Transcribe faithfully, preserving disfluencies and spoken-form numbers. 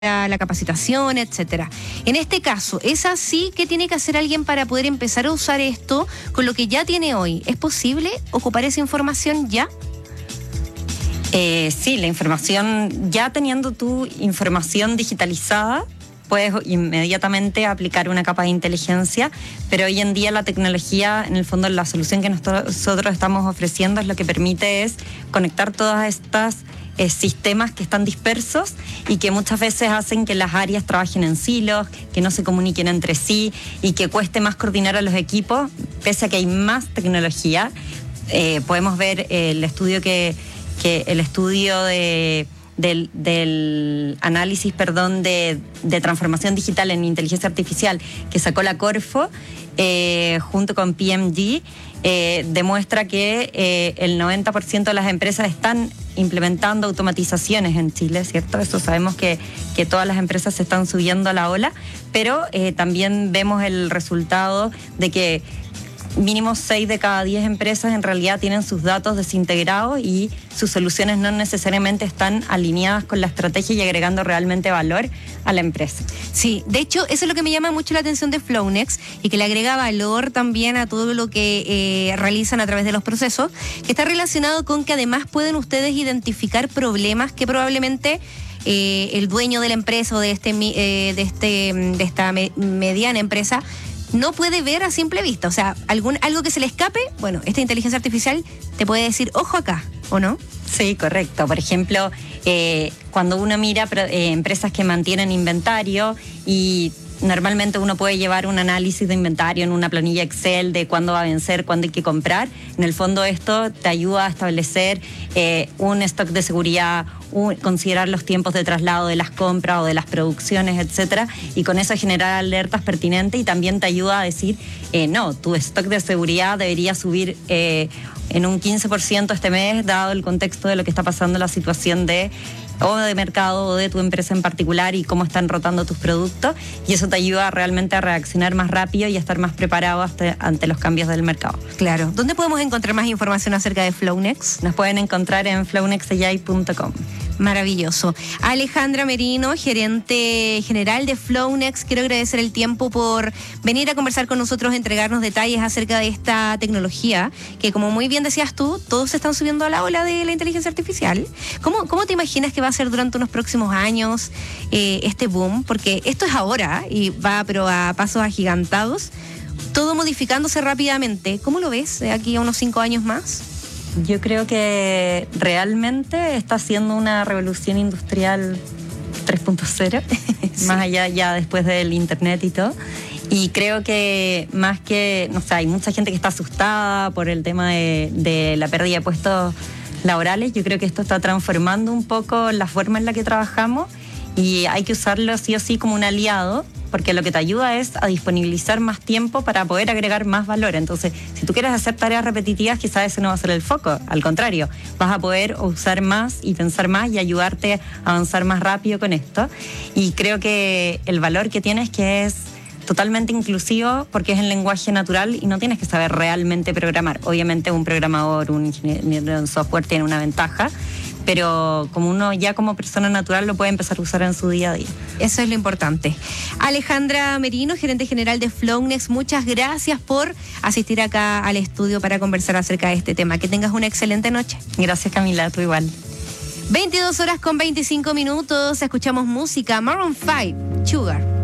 a la capacitación, etcétera. En este caso, ¿es así? ¿Qué tiene que hacer alguien para poder empezar a usar esto con lo que ya tiene hoy? ¿Es posible ocupar esa información ya? Eh, sí, la información, ya teniendo tu información digitalizada, puedes inmediatamente aplicar una capa de inteligencia, pero hoy en día la tecnología, en el fondo la solución que nosotros estamos ofreciendo es lo que permite es conectar todas estas eh, sistemas que están dispersos y que muchas veces hacen que las áreas trabajen en silos, que no se comuniquen entre sí y que cueste más coordinar a los equipos, pese a que hay más tecnología. Eh, podemos ver eh, el estudio que, que el estudio de Del, del análisis, perdón, de, de transformación digital en inteligencia artificial que sacó la Corfo eh, junto con P M G, eh, demuestra que eh, el noventa por ciento de las empresas están implementando automatizaciones en Chile, ¿cierto? Eso sabemos que, que todas las empresas se están subiendo a la ola, pero eh, también vemos el resultado de que mínimo seis de cada diez empresas en realidad tienen sus datos desintegrados y sus soluciones no necesariamente están alineadas con la estrategia y agregando realmente valor a la empresa. Sí, de hecho, eso es lo que me llama mucho la atención de Flownex y que le agrega valor también a todo lo que eh, realizan a través de los procesos, que está relacionado con que además pueden ustedes identificar problemas que probablemente eh, el dueño de la empresa o de, este, eh, de, este, de esta me, mediana empresa no puede ver a simple vista. O sea, algún, algo que se le escape, bueno, esta inteligencia artificial te puede decir, ojo acá, ¿o no? Sí, correcto. Por ejemplo, eh, cuando uno mira eh, empresas que mantienen inventario y normalmente uno puede llevar un análisis de inventario en una planilla Excel de cuándo va a vencer, cuándo hay que comprar. En el fondo esto te ayuda a establecer eh, un stock de seguridad, un, considerar los tiempos de traslado de las compras o de las producciones, etcétera, y con eso generar alertas pertinentes y también te ayuda a decir, eh, no, tu stock de seguridad debería subir eh, en un quince por ciento este mes, dado el contexto de lo que está pasando, la situación de o de mercado o de tu empresa en particular y cómo están rotando tus productos, y eso te ayuda realmente a reaccionar más rápido y a estar más preparado hasta, ante los cambios del mercado. Claro. ¿Dónde podemos encontrar más información acerca de Flownex? Nos pueden encontrar en flownex a i punto com. Maravilloso. Alejandra Merino, gerente general de Flownex, quiero agradecer el tiempo por venir a conversar con nosotros, entregarnos detalles acerca de esta tecnología, que como muy bien decías tú, todos se están subiendo a la ola de la inteligencia artificial. ¿Cómo, cómo te imaginas que va a ser durante unos próximos años eh, este boom? Porque esto es ahora y va pero a pasos agigantados, todo modificándose rápidamente. ¿Cómo lo ves de aquí a unos cinco años más? Yo creo que realmente está siendo una revolución industrial tres punto cero, sí. Más allá ya después del internet y todo. Y creo que más que, no sé, hay mucha gente que está asustada por el tema de, de la pérdida de puestos laborales. Yo creo que esto está transformando un poco la forma en la que trabajamos y hay que usarlo sí o sí como un aliado, porque lo que te ayuda es a disponibilizar más tiempo para poder agregar más valor. Entonces, si tú quieres hacer tareas repetitivas, quizás ese no va a ser el foco. Al contrario, vas a poder usar más y pensar más y ayudarte a avanzar más rápido con esto. Y creo que el valor que tiene es que es totalmente inclusivo porque es en lenguaje natural y no tienes que saber realmente programar. Obviamente un programador, un ingeniero en software tiene una ventaja, pero como uno ya como persona natural lo puede empezar a usar en su día a día. Eso es lo importante. Alejandra Merino, gerente general de Flownex, muchas gracias por asistir acá al estudio para conversar acerca de este tema. Que tengas una excelente noche. Gracias, Camila, tú igual. veintidós horas con veinticinco minutos, escuchamos música. Maroon cinco, Sugar.